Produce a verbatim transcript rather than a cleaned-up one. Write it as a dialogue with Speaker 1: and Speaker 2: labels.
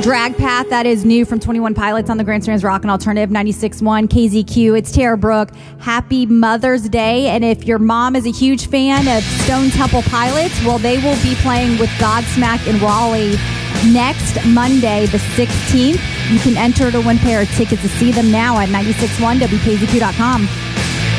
Speaker 1: Drag Path, that is new from twenty-one Pilots on the Grandstands Rock and Alternative ninety-six point one K Z Q. It's Tara Brooke. Happy Mother's Day. And if your mom is a huge fan of Stone Temple Pilots, well, they will be playing with Godsmack in Raleigh next Monday, the sixteenth. You can enter to win a pair of tickets to see them now at nine six one W K Z Q dot com.